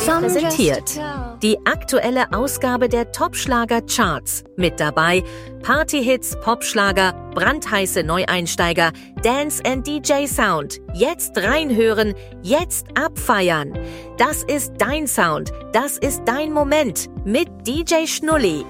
präsentiert die aktuelle Ausgabe der Top-Schlager-Charts. Mit dabei Party-Hits, Popschlager, brandheiße Neueinsteiger, Dance and DJ Sound. Jetzt reinhören, jetzt abfeiern. Das ist dein Sound, das ist dein Moment mit DJ Schnulli.